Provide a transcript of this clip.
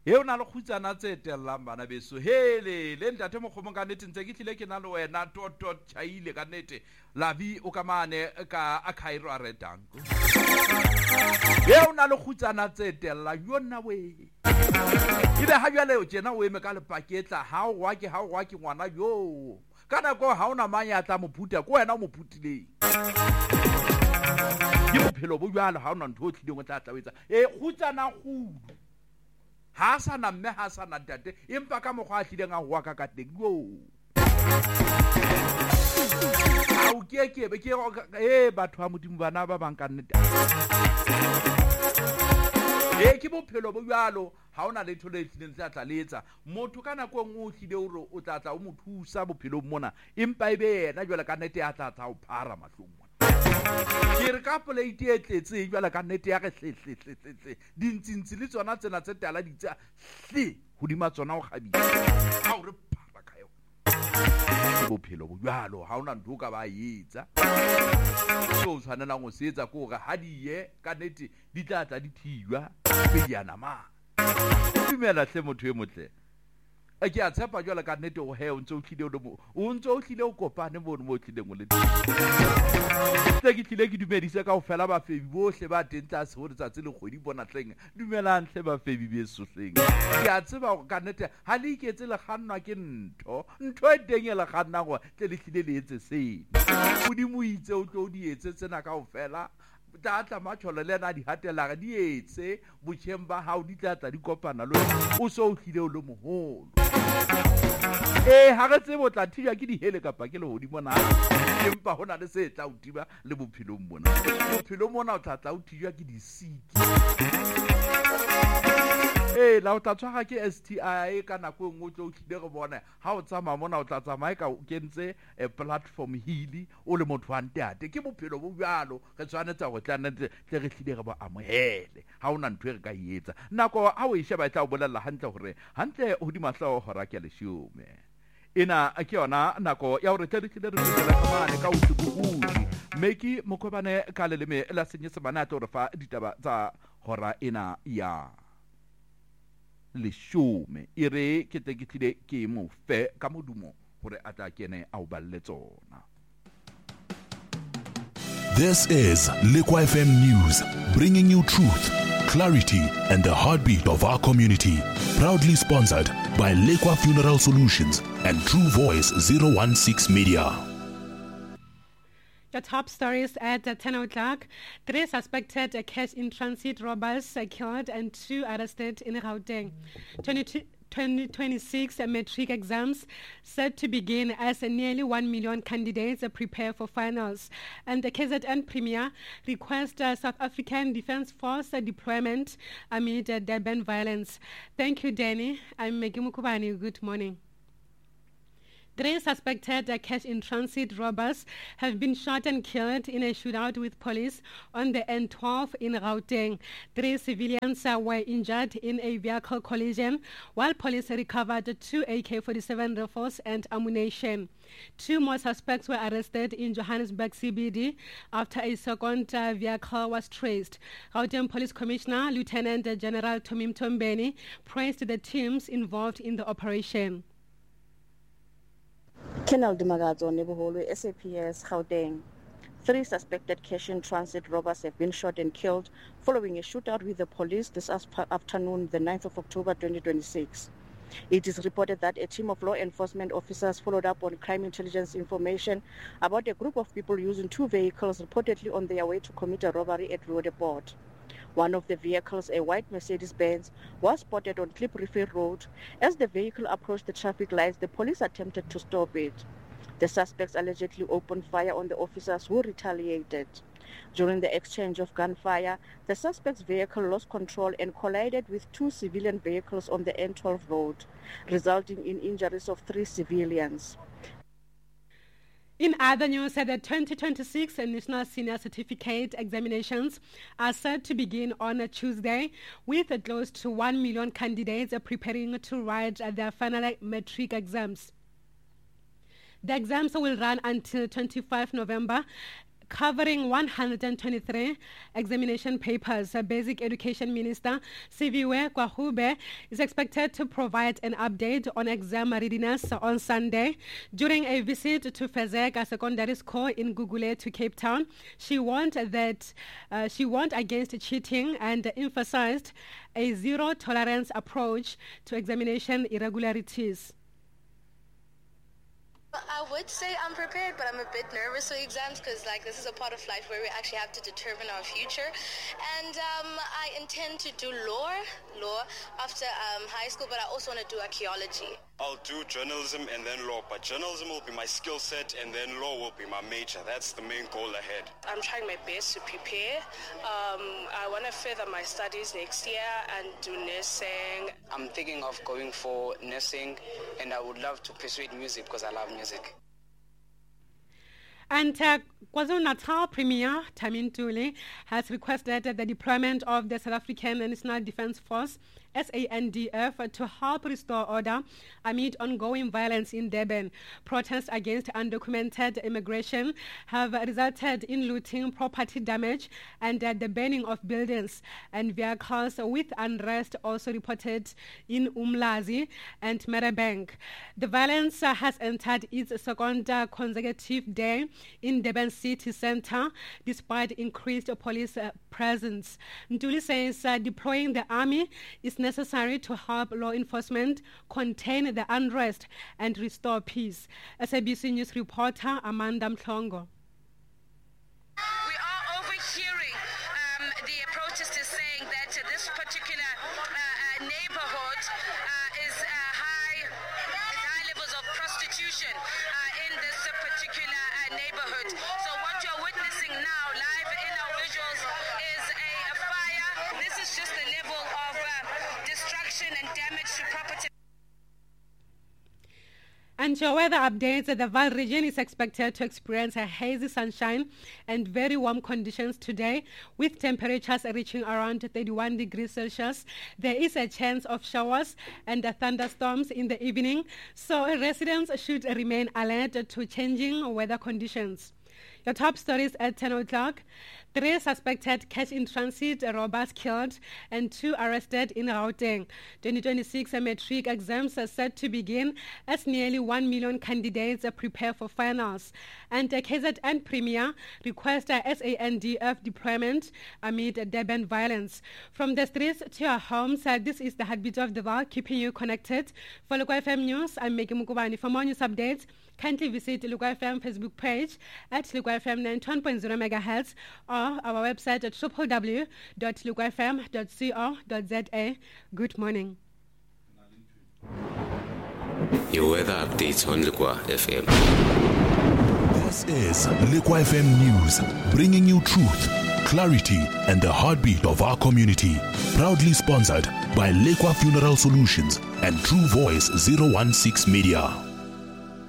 He na le khutsana tse tellang bana beso hele le ntate mogomong ka nete ntse ke tlile ke na le wena tot chaile ka nete lavi o ka mane ka a Cairo a retanko he na le khutsana tse tellang yona we ibe ha jwale o tjena o eme ka le paketla ha o wa ke ngwana yo kana go ha ona manya tla mo phuta ko wena o mo phutileng ke bophelo bo jwalo ha ona ntho o tlileng o tla tawetsa khutsana khudu ha sana mme ha sana ntate empa ka mogwa a tlileng a hwa ka teng yo au ke be ke batho ba modimo bana ba bang ka nnete ke bophelo bo jwalo ha ona le ntho le tlileng tla letsa motho kana ko ngwe o tlile o o tla o mo thusa bophelo mona empa ebe yena jwale ka nnete ya tla o phara mahlong mona ke re ka plate e tletse jwale ka nnete ya re hle dintsintsi le tsona tsena tse tala di tsa hle hodima tsona o khabile ha o re phara ka yo bophelo bo jwalo ha ona ntho ka ba etsa so tshwanela go setsa ko ga ha di ye ka nnete di tla di thijwa be yana ma dumela hle motho e motle ke a tshepa jwale ka nnete o he o ntse o tlile o kopane mo tlileng o le ke tlile ke dumedisa ka o fela ba febi bohle ba teng tla se ho tsatsi le kgwedi bona tleng dumelang hle ba febi be sohleng ke a tseba ka nnete ha le iketse le kgannwa ke ntho e teng le kganna go tle le tlile le etse sene modimo itse o tlo di etse tsena ka o fela tla matsholo le na di hatela di etse botjheng ba hao di tla di kopana le o so o hlile o le moholo ha re tsebo tla thija ke di hele kapa ke le hodimo na empa hona le se tla o tiba le bophelong mona o tla o thija ke di siki la o tla tshwara ke STI ka nako engwe o tlo o tlile go bona ha o tsamaya mona o tla tsamaya ka o kentse platform healy o le motho wa ntate ke bophelo bo jwalo re tshwanetse go tla nnete tle re tlile re bo amohele ha ona ntho e re ka etsa nako ha o sheba tla o bolella hantle hore hantle hodima hlao hora ke leshome ena ke yona nako ya hore tle re tlile re tsela ka mane ka utlubudi meki mokobane ka leleme la senyesemane a tlo re fa ditaba tsa hora ena ya leshome e re ke tlile ke mo fe ka modumo hore a tla kene a o balle tsona. This is Lekwa FM News, bringing you truth, clarity, and the heartbeat of our community. Proudly sponsored by Lekwa Funeral Solutions and True Voice 016 Media. The top stories at 10 o'clock. 3 suspected cash-in-transit robbers killed and 2 arrested in Gauteng. 2026 matric exams set to begin as nearly 1 million candidates prepare for finals. And the KZN Premier requests South African Defence Force deployment amid Durban violence. Thank you, Danny. I'm Maggie Mukubani. Good morning. 3 suspected cash-in-transit robbers have been shot and killed in a shootout with police on the N12 in Gauteng. 3 civilians were injured in a vehicle collision, while police recovered 2 AK-47 rifles and ammunition. 2 more suspects were arrested in Johannesburg CBD after a second vehicle was traced. Gauteng Police Commissioner Lieutenant General Tomim Tombeni praised the teams involved in the operation. Kenal Dimagazo, Nebuholu, SAPS, Gauteng. 3 suspected cash-in-transit robbers have been shot and killed following a shootout with the police this afternoon, the 9th of October 2026. It is reported that a team of law enforcement officers followed up on crime intelligence information about a group of people using 2 vehicles reportedly on their way to commit a robbery at Roodepoort. One of the vehicles, a white Mercedes-Benz, was spotted on Klip Road. As the vehicle approached the traffic lights, the police attempted to stop it. The suspects allegedly opened fire on the officers who retaliated. During the exchange of gunfire, the suspect's vehicle lost control and collided with 2 civilian vehicles on the N12 road, resulting in injuries of 3 civilians. In other news, the 2026 National Senior Certificate examinations are set to begin on Tuesday, with close to 1 million candidates preparing to write their final matric exams. The exams will run until 25 November covering 123 examination papers. Basic Education Minister Siviwe Kwahube is expected to provide an update on exam readiness on Sunday. During a visit to Fezeka Secondary School in Gugulethu, Cape Town, she warned against cheating and emphasized a zero-tolerance approach to examination irregularities. I would say I'm prepared, but I'm a bit nervous for exams because this is a part of life where we actually have to determine our future. And I intend to do law after high school, but I also want to do archaeology. I'll do journalism and then law, but journalism will be my skill set and then law will be my major. That's the main goal ahead. I'm trying my best to prepare. I want to further my studies next year and do nursing. I'm thinking of going for nursing, and I would love to pursue music because I love music. And KwaZulu-Natal Premier Tami Ntuli has requested the deployment of the South African National Defence Force, SANDF, to help restore order amid ongoing violence in Durban. Protests against undocumented immigration have resulted in looting, property damage, and the burning of buildings and vehicles, with unrest also reported in Umlazi and Merebank. The violence has entered its second consecutive day in Durban city centre, despite increased police presence. Ntuli says deploying the army is necessary to help law enforcement contain the unrest and restore peace. SABC News reporter Amanda Mhlongo. We are overhearing the protesters saying that this particular neighborhood is high levels of prostitution in this particular neighborhood. So what you're witnessing now live in our visuals is a fire. This is just the level of destruction and damage to property. And your weather updates: the Vaal region is expected to experience a hazy sunshine and very warm conditions today, with temperatures reaching around 31 degrees Celsius. There is a chance of showers and thunderstorms in the evening, so residents should remain alert to changing weather conditions. Your top stories at 10 o'clock. 3 suspected cash-in-transit robbers killed and 2 arrested in Gauteng. 2026 matric exams are set to begin as nearly 1 million candidates prepare for finals. And KZN Premier requests SANDF deployment amid Durban violence. From the streets to your homes, this is the heartbeat of the Vaal, keeping you connected. For Lekwa FM News, I'm Meki Mukubani. For more news updates, kindly visit Lekwa FM Facebook page at Lekwa FM 91.0 MHz or our website at www.lekwafm.co.za. Good morning. Your weather updates on Lekwa FM. This is Lekwa FM News, bringing you truth, clarity, and the heartbeat of our community. Proudly sponsored by Lekwa Funeral Solutions and True Voice 016 Media.